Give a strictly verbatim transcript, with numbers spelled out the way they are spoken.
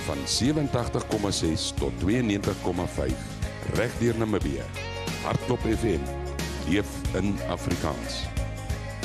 van sewentydig komma ses tot tweeënnegentig komma vyf reg deur Namibië. Hardklop F M, leef in Afrikaans.